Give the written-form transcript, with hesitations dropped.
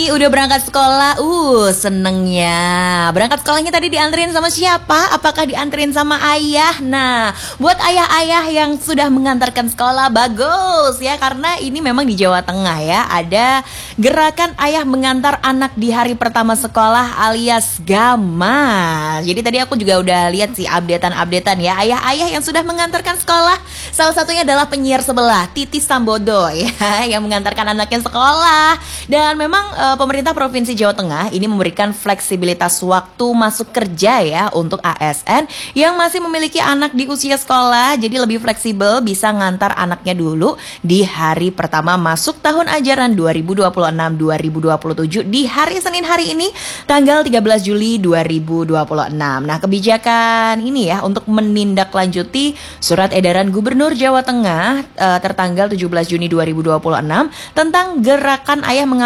pagi, udah berangkat sekolah. Senengnya. Berangkat sekolahnya tadi dianterin sama siapa? Apakah dianterin sama ayah? Nah, buat ayah-ayah yang sudah mengantarkan sekolah, bagus ya. Karena ini memang di Jawa Tengah ya. Ada gerakan ayah mengantar anak di hari pertama sekolah alias Gama. Jadi tadi aku juga udah lihat sih updatean ya. Ayah-ayah yang sudah mengantarkan sekolah. Salah satunya adalah penyiar sebelah, Titi Sambodo ya, yang mengantarkan anaknya sekolah. Dan memang pemerintah Provinsi Jawa Tengah ini memberikan fleksibilitas waktu masuk kerja ya untuk ASN yang masih memiliki anak di usia sekolah. Jadi lebih fleksibel, bisa ngantar anaknya dulu di hari pertama masuk tahun ajaran 2026-2027 di hari Senin hari ini tanggal 13 Juli 2026. Nah, kebijakan ini ya untuk menindaklanjuti surat edaran Gubernur Jawa Tengah tertanggal 17 Juni 2026 tentang gerakan ayah